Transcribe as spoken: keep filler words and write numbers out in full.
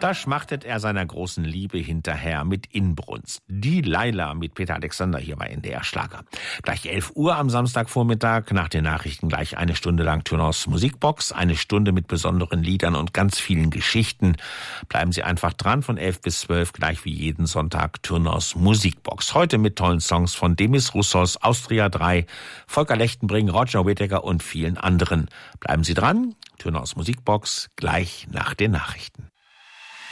Da schmachtet er seiner großen Liebe hinterher mit Inbrunst. Die Laila mit Peter Alexander hier bei N D R Schlager. Gleich elf Uhr am Samstagvormittag, nach den Nachrichten gleich eine Stunde lang Turnhaus Musikbox, eine Stunde mit besonderen Liedern und ganz vielen Geschichten. Bleiben Sie einfach dran, von elf bis zwölf, gleich wie jeden Sonntag Turnhaus Musikbox. Heute mit tollen Songs von Demis Roussos, Austria drei, Volker Lechtenbring, Roger Whittaker und vielen anderen. Bleiben Sie dran, Turnhaus Musikbox, gleich nach den Nachrichten.